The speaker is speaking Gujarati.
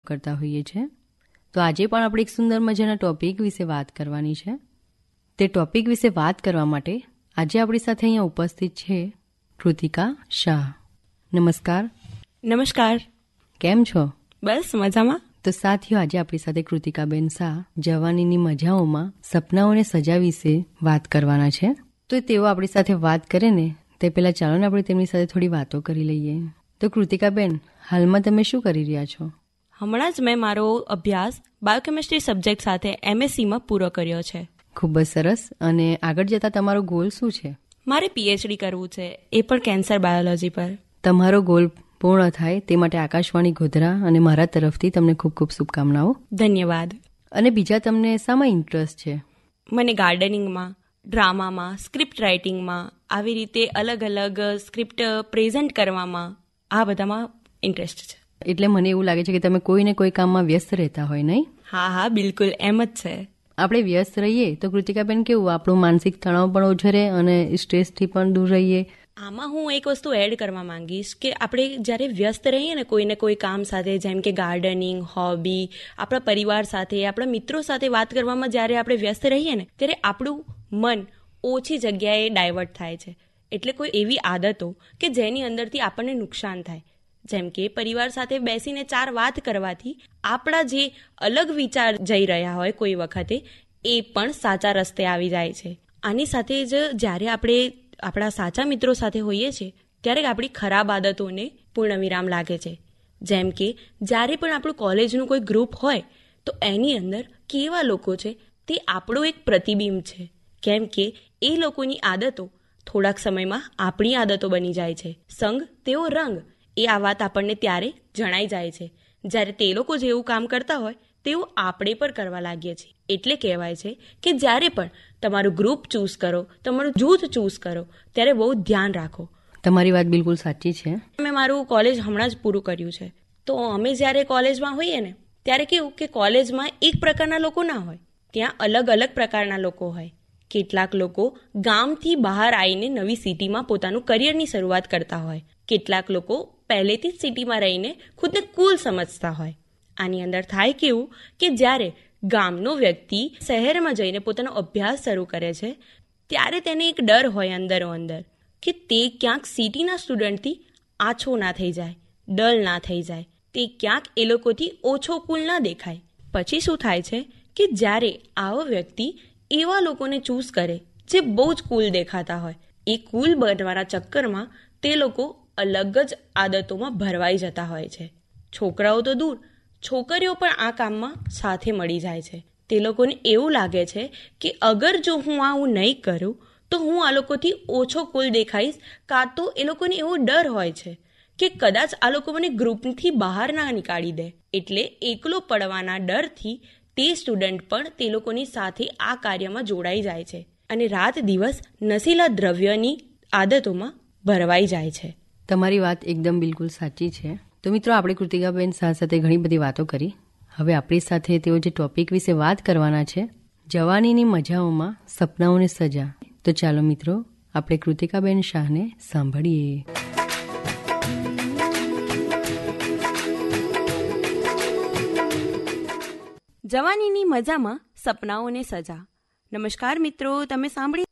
કરતા હોઈએ છીએ. તો આજે પણ આપણે એક સુંદર મજાના ટોપિક વિશે વાત કરવાની છે. તે ટોપિક વિશે વાત કરવા માટે આજે આપણી સાથે અહીંયા ઉપસ્થિત છે કૃતિકા શાહ. નમસ્કાર. નમસ્કાર. કેમ છો? બસ મજામાં. તો સાથીઓ, આજે આપણી સાથે કૃતિકાબેન શાહ જવાનીની મજાઓમાં સપનાઓને સજા વિશે વાત કરવાના છે. તો તેઓ આપણી સાથે વાત કરે ને તે પહેલા ચાલો ને આપણે તેમની સાથે થોડી વાતો કરી લઈએ. તો કૃતિકાબેન, હાલમાં તમે શું કરી રહ્યા છો? હમણાં જ મેં મારો અભ્યાસ બાયોકેમિસ્ટ્રી સબ્જેક્ટ સાથે MSc પૂરો કર્યો છે. ખૂબ જ સરસ. અને આગળ જતા તમારો ગોલ શું છે? મારે PhD કરવું છે, એ પણ કેન્સર બાયોલોજી પર. તમારો ગોલ પૂર્ણ થાય તે માટે આકાશવાણી ગોધરા અને મારા તરફથી તમને ખૂબ ખૂબ શુભકામનાઓ. ધન્યવાદ. અને બીજા તમને શામાં ઇન્ટરેસ્ટ છે? મને ગાર્ડનિંગમાં, ડ્રામામાં, સ્ક્રિપ્ટ રાઇટિંગમાં, આવી રીતે અલગ અલગ સ્ક્રિપ્ટ પ્રેઝન્ટ કરવામાં, આ બધામાં ઇન્ટરેસ્ટ છે. એટલે મને એવું લાગે છે કે તમે કોઈ ને કોઈ કામમાં વ્યસ્ત રહેતા હોય, નહીં? હા, બિલકુલ એમ જ છે. આપણે વ્યસ્ત રહીએ તો કૃતિકાબેન કેવું આપણું માનસિક તણાવ પણ ઓછો રહે અને સ્ટ્રેસથી પણ દૂર રહીએ. આમાં હું એક વસ્તુ એડ કરવા માંગીશ કે આપણે જ્યારે વ્યસ્ત રહીએ ને કોઈને કોઈ કામ સાથે, જેમ કે ગાર્ડનિંગ, હોબી, આપણા પરિવાર સાથે, આપણા મિત્રો સાથે વાત કરવામાં જ્યારે આપણે વ્યસ્ત રહીએ ને ત્યારે આપણું મન ઓછી જગ્યાએ ડાયવર્ટ થાય છે. એટલે કોઈ એવી આદતો કે જેની અંદરથી આપણને નુકસાન થાય, જેમ કે પરિવાર સાથે બેસીને 4 વાત કરવાથી આપણા જે અલગ વિચાર જઈ રહ્યા હોય કોઈ વખતે એ પણ સાચા રસ્તે આવી જાય છે. આની સાથે જ જ્યારે આપણે આપણા સાચા મિત્રો સાથે હોઈએ છીએ ત્યારે આપણી ખરાબ આદતોને પૂર્ણવિરામ લાગે છે. જેમ કે જ્યારે પણ આપણું કોલેજનું કોઈ ગ્રુપ હોય તો એની અંદર કેવા લોકો છે તે આપણું એક પ્રતિબિંબ છે, કેમ કે એ લોકોની આદતો થોડાક સમયમાં આપણી આદતો બની જાય છે. સંગ તેઓ રંગ, એ આ વાત આપણને ત્યારે જણાઈ જાય છે જ્યારે તે લોકો જેવું કામ કરતા હોય તેવું આપણે પણ કરવા લાગીએ છીએ. એટલે કહેવાય છે કે જ્યારે પણ તમારું ગ્રુપ ચૂઝ કરો, તમારું જૂથ ચૂઝ કરો ત્યારે બહુ ધ્યાન રાખો. તમારી વાત બિલકુલ સાચી છે. મેં મારું કોલેજ હમણાં જ પૂરું કર્યું છે. તો અમે જ્યારે કોલેજમાં હોઈએ ને ત્યારે કેવું કે કોલેજમાં એક પ્રકારના લોકો ના હોય, ત્યાં અલગ અલગ પ્રકારના લોકો હોય. કેટલાક લોકો ગામથી બહાર આવીને નવી સિટીમાં પોતાનું કરિયરની શરૂઆત કરતા હોય. કેટલાક લોકો પહેલેથી જ સિટીમાં રહીને ખુદને કુલ સમજતા હોય. આની અંદર થાય કેવું કે જ્યારે ગામનો વ્યક્તિ શહેરમાં જઈને પોતાનો અભ્યાસ શરૂ કરે છે ત્યારે તેને એક ડર હોય અંદરો અંદર કે તે ક્યાંક સિટીના સ્ટુડન્ટથી આછો ના થઈ જાય, ડલ ના થઈ જાય, તે ક્યાંક એ લોકોથી ઓછો કુલ ના દેખાય. પછી શું થાય છે કે જ્યારે આવો વ્યક્તિ એવા લોકોને ચૂઝ કરે જે બહુ જ કુલ દેખાતા હોય, એ કુલ બનવાના ચક્કરમાં તે લોકો અલગ જ આદતોમાં ભરવાઈ જતા હોય છે. છોકરાઓ તો દૂર, છોકરીઓ પણ આ કામમાં સાથે મળી જાય છે. તે લોકોને એવું લાગે છે કે અગર જો હું આવું નહીં કરું તો હું આ લોકોથી ઓછો કુલ દેખાઈશ, કાં તો એ લોકોને એવો ડર હોય છે કે કદાચ આ લોકો મને ગ્રુપથી બહાર ના નીકાળી દે. એટલે એકલો પડવાના ડરથી તે સ્ટુડન્ટ પણ તે લોકોની સાથે આ કાર્યમાં જોડાઈ જાય છે અને રાત દિવસ નશીલા દ્રવ્યની આદતોમાં ભરવાઈ જાય છે. તમારી વાત એકદમ બિલકુલ સાચી છે. તો મિત્રો, આપણે કૃતિકાબેન શાહ સાથે ઘણી બધી વાતો કરી. હવે આપણી સાથે તેઓ જે ટોપિક વિશે વાત કરવાના છે, જવાનીની મજાઓમાં સપનાઓને સજા. તો ચાલો મિત્રો, આપણે કૃતિકાબેન શાહને સાંભળીએ. જવાનીની મજામાં સપનાઓને સજા. નમસ્કાર મિત્રો, તમે સાંભળી